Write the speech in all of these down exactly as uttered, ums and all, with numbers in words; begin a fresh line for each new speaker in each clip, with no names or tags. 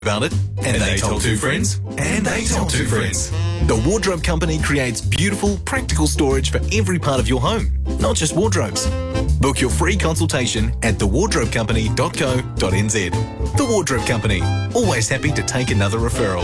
about it, and they told two friends, and they told two friends. The Wardrobe Company creates beautiful, practical storage for every part of your home, not just wardrobes. Book your free consultation at the wardrobe company dot co dot n z. The Wardrobe Company, always happy to take another referral.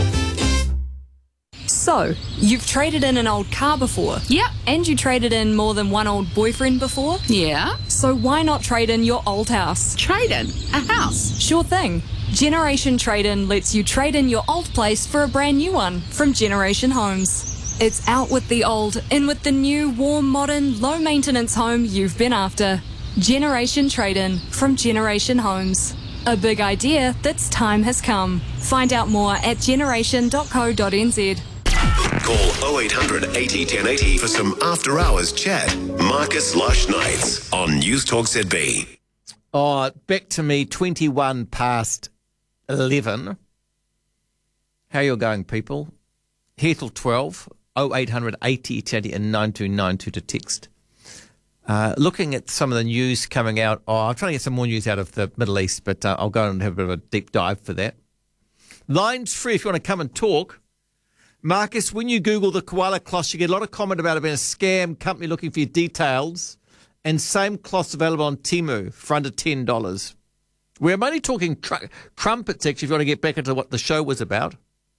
So, you've traded in an old car before?
Yep.
And you traded in more than one old boyfriend before?
Yeah.
So why not trade in your old house?
Trade in a house?
Sure thing. Generation Trade-In lets you trade in your old place for a brand new one from Generation Homes. It's out with the old, in with the new, warm, modern, low-maintenance home you've been after. Generation Trade-In from Generation Homes. A big idea that's time has come. Find out more at generation dot co dot n z.
Call oh eight hundred eighty ten eighty for some after-hours chat. Marcus Lush Nights on News Talk Z B.
Oh, back to me, twenty-one past eleven. How you going, people? Here till twelve, oh eight hundred eighty ten eighty and nine two nine two to text. Uh, looking at some of the news coming out, oh, I'm trying to get some more news out of the Middle East, but uh, I'll go and have a bit of a deep dive for that. Lines free if you want to come and talk. Marcus, when you Google the koala cloths, you get a lot of comment about it being a scam, company looking for your details, and same cloths available on Temu for under ten dollars. We're only talking tr- crumpets, actually, if you want to get back into what the show was about.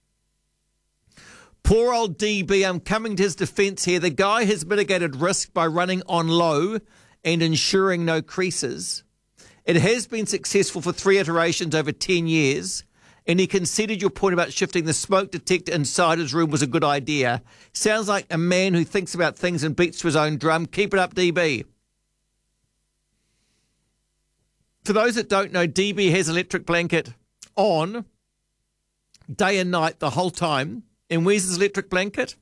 Poor old D B, I'm coming to his defence here. The guy has mitigated risk by running on low and ensuring no creases. It has been successful for three iterations over ten years, and he conceded your point about shifting the smoke detector inside his room was a good idea. Sounds like a man who thinks about things and beats to his own drum. Keep it up, D B. For those that don't know, D B has electric blanket on day and night the whole time. And where's his electric blanket?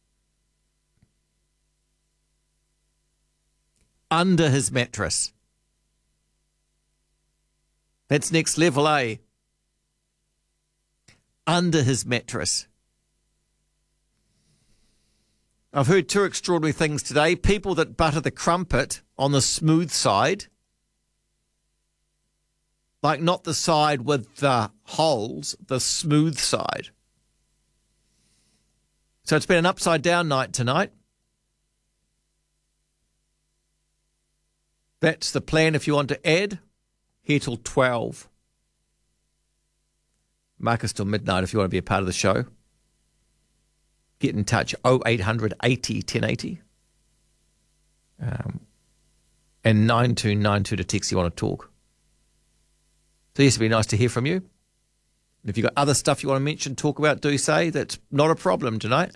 Under his mattress. That's next level, eh? Under his mattress. I've heard two extraordinary things today. People that butter the crumpet on the smooth side, like not the side with the holes, the smooth side. So it's been an upside-down night tonight. That's the plan if you want to add. Here till twelve. Marcus till midnight if you want to be a part of the show. Get in touch, oh eight hundred eighty ten eighty. Um, and nine two nine two to text you want to talk. So yes, it'd be nice to hear from you. If you've got other stuff you want to mention, talk about, do say. That's not a problem tonight.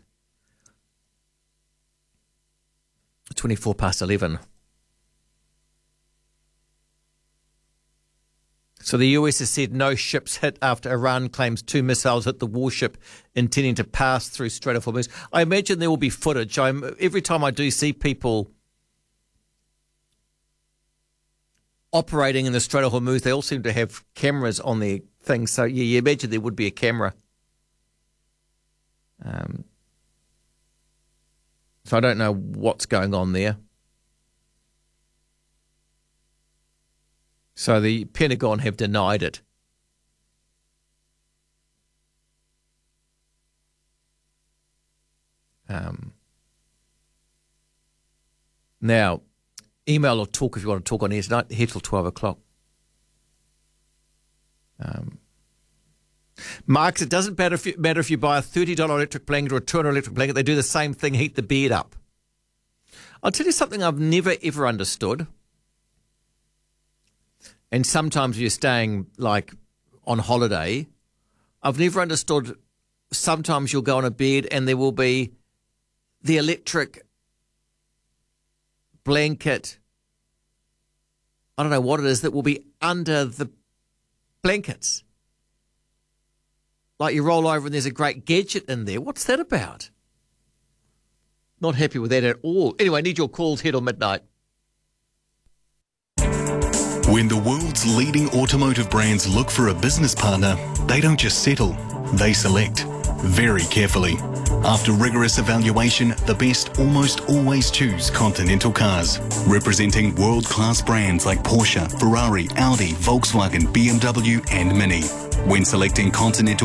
twenty-four past eleven. So the U S has said no ships hit after Iran claims two missiles hit the warship intending to pass through Strait of Hormuz. I imagine there will be footage. I'm, every time I do see people operating in the Strait of Hormuz, they all seem to have cameras on their things. So, yeah, you imagine there would be a camera. Um, so I don't know what's going on there. So the Pentagon have denied it. Um, now, email or talk if you want to talk on here tonight, here till twelve o'clock. Um, Marks, it doesn't matter if, you, matter if you buy a thirty dollars electric blanket or a two hundred dollars electric blanket. They do the same thing, heat the bed up. I'll tell you something I've never, ever understood. And sometimes you're staying, like, on holiday. I've never understood sometimes you'll go on a bed and there will be the electric blanket, I don't know what it is, that will be under the blankets. Like you roll over and there's a great gadget in there. What's that about? Not happy with that at all. Anyway, I need your calls here till midnight.
When the world's leading automotive brands look for a business partner, they don't just settle, they select very carefully. After rigorous evaluation, the best almost always choose Continental Cars, representing world-class brands like Porsche, Ferrari, Audi, Volkswagen, B M W and Mini.
When selecting Continental